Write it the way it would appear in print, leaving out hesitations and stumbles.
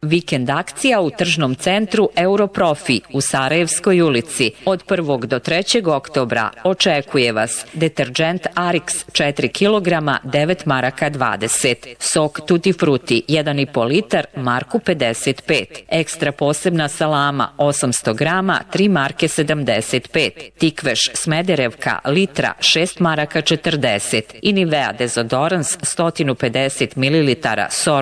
Vikend akcija u tržnom centru Europrofi u Sarajevskoj ulici. Od 1. do 3. oktobra očekuje vas deterđent Arix 4 kg 9 maraka 20, sok Tutti Frutti 1,5 litar marku 55, ekstra posebna salama 800 grama 3 marke 75, tikveš Smederevka litra 6 maraka 40 i Nivea dezodorans 150 ml